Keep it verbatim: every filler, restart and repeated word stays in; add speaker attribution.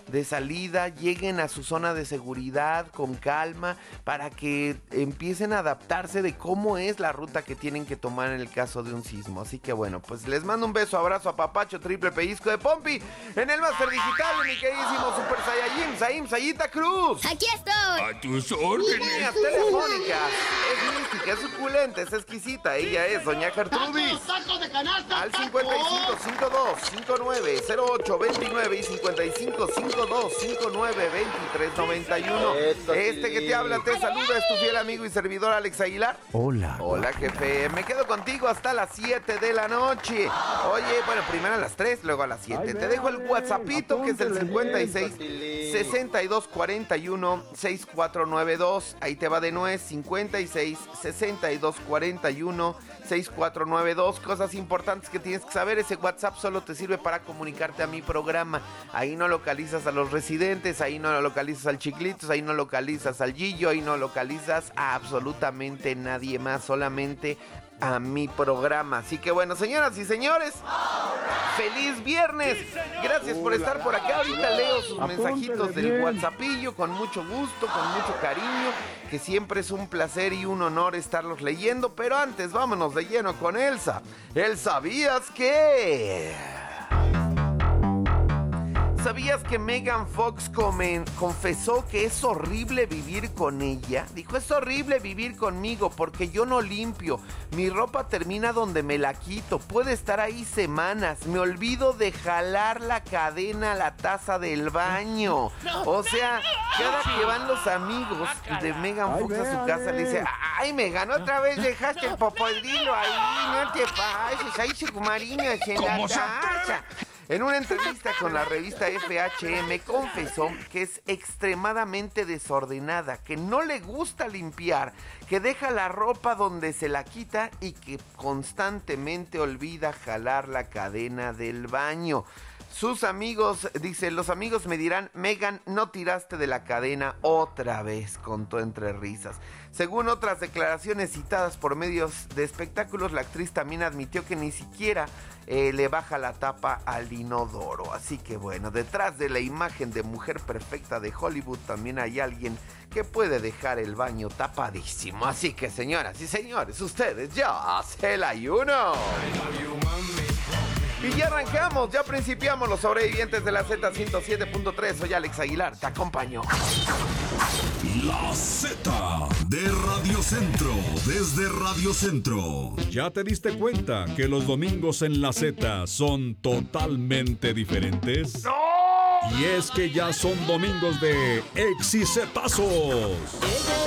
Speaker 1: de salida, lleguen a su zona de seguridad con calma para que empiecen a adaptarse de cómo es la ruta que tienen que tomar en el caso de un sismo. Así que bueno, pues les mando un beso, abrazo, a papacho, triple pellizco de Pompi en el Máster Digital, mi queridísimo Super Saiyajin, Saim, Sayita Cruz.
Speaker 2: Aquí estoy.
Speaker 3: A tus órdenes.
Speaker 1: Líneas telefónicas. Es mística, es suculenta, es exquisita. Ella es Doña Gertrudis.
Speaker 4: ¡Tacos de canasta!
Speaker 1: Al cincuenta y cinco cincuenta y dos cincuenta y nueve cero ocho veintinueve y cincuenta y cinco cincuenta y dos cincuenta y nueve veintitrés noventa y uno. Este que te habla te saluda, es tu fiel amigo y servidor Alex Aguilar.
Speaker 5: Hola.
Speaker 1: Hola, jefe. Me quedo contigo hasta las siete de la noche. Oye, bueno, primero a las tres, luego a las siete. Te dejo el WhatsAppito, que es el cincuenta y seis sesenta y dos cuarenta y uno sesenta y cuatro noventa y dos. Ahí te va de nuez, cincuenta y seis sesenta y dos cuarenta y uno sesenta y cuatro noventa y dos. Cosas importantes que tienes que saber. Ese WhatsApp solo te sirve para comunicarte a mi programa. Ahí no localizas a los residentes, ahí no localizas al Chiclitos, ahí no localizas al Gillo, ahí no localizas a absolutamente nadie más, solamente a mi programa. Así que bueno, señoras y señores, ¡feliz viernes! Gracias por estar por acá. Ahorita leo sus mensajitos del WhatsAppillo con mucho gusto, con mucho cariño, que siempre es un placer y un honor estarlos leyendo. Pero antes, vámonos de lleno con Elsa. ¿El sabías qué? ¿Sabías que Megan Fox comen, confesó que es horrible vivir con ella? Dijo, es horrible vivir conmigo porque yo no limpio. Mi ropa termina donde me la quito. Puede estar ahí semanas. Me olvido de jalar la cadena a la taza del baño. O sea, cada que van los amigos de Megan Fox a su casa, le dice, ay, Megan, otra vez dejaste el popodrilo ahí. No te pases. Hay submarinos en la taza. En una entrevista con la revista F H M confesó que es extremadamente desordenada, que no le gusta limpiar, que deja la ropa donde se la quita y que constantemente olvida jalar la cadena del baño. Sus amigos, dice, los amigos me dirán, Megan, no tiraste de la cadena otra vez, contó entre risas. Según otras declaraciones citadas por medios de espectáculos, la actriz también admitió que ni siquiera eh, le baja la tapa al inodoro. Así que bueno, detrás de la imagen de mujer perfecta de Hollywood también hay alguien que puede dejar el baño tapadísimo. Así que señoras y señores, ustedes ya se el ayuno. Y ya arrancamos, ya principiamos los sobrevivientes de la Z ciento siete punto tres. Soy Alex Aguilar, te acompaño.
Speaker 3: La Z de Radio Centro, desde Radio Centro.
Speaker 6: ¿Ya te diste cuenta que los domingos en la Z son totalmente diferentes?
Speaker 1: ¡No!
Speaker 6: Y es que ya son domingos de exicetazos.